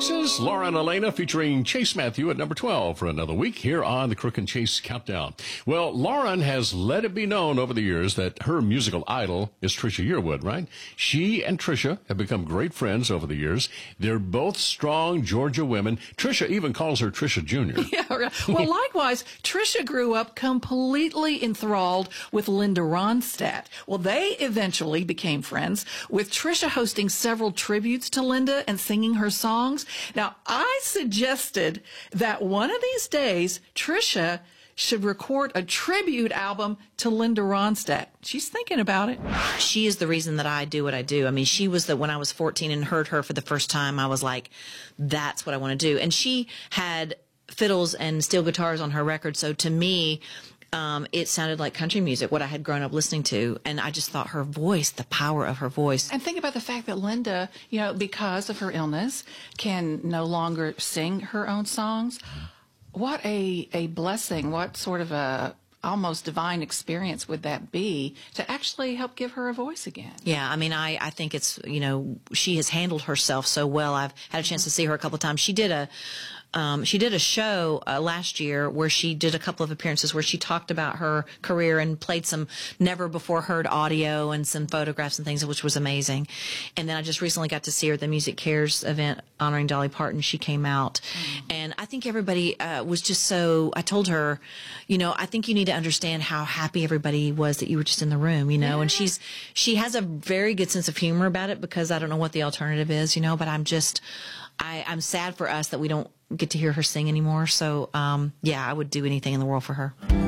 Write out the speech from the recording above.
boxes. Laura and Elena featuring Chase Matthew at number 12 for another week here on the Crook and Chase Countdown. Well, Lauren has let it be known over the years that her musical idol is Trisha Yearwood, right? She and Trisha have become great friends over the years. They're both strong Georgia women. Trisha even calls her Trisha Jr. Yeah, right. Well, likewise, Trisha grew up completely enthralled with Linda Ronstadt. Well, they eventually became friends, with Trisha hosting several tributes to Linda and singing her songs. Now, I suggested that one of these days, Trisha should record a tribute album to Linda Ronstadt. She's thinking about it. She is the reason that I do what I do. I mean, she was when I was 14 and heard her for the first time, I was like, that's what I want to do. And she had fiddles and steel guitars on her record. So to me, it sounded like country music, what I had grown up listening to. And I just thought her voice, the power of her voice. And think about the fact that Linda, because of her illness, can no longer sing her own songs. What a blessing. What sort of a almost divine experience would that be to actually help give her a voice again? Yeah, I mean, I think it's, she has handled herself so well. I've had a chance to see her a couple of times. She did a show last year where she did a couple of appearances where she talked about her career and played some never before heard audio and some photographs and things, which was amazing. And then I just recently got to see her at the Music Cares event honoring Dolly Parton. She came out, and I think everybody was just so. I told her, I think you need to understand how happy everybody was that you were just in the room, Yeah. And she has a very good sense of humor about it, because I don't know what the alternative is, but I'm sad for us that we don't get to hear her sing anymore. So, I would do anything in the world for her.